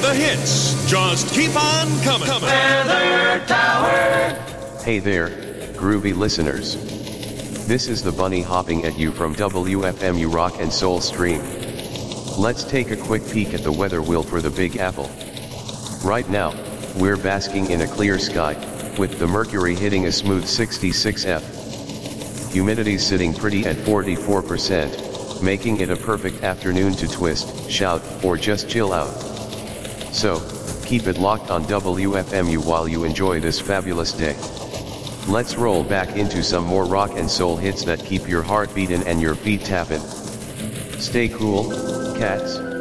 the hits just keep on coming. Weather Tower. Hey there, groovy listeners. This is the bunny hopping at you from WFMU Rock and Soul Stream. Let's take a quick peek at the weather wheel for the Big Apple. Right now, we're basking in a clear sky, with the mercury hitting a smooth 66 F. Humidity sitting pretty at 44%, making it a perfect afternoon to twist, shout, or just chill out. So, keep it locked on WFMU while you enjoy this fabulous day. Let's roll back into some more rock and soul hits that keep your heart beating and your feet tapping. Stay cool, cats.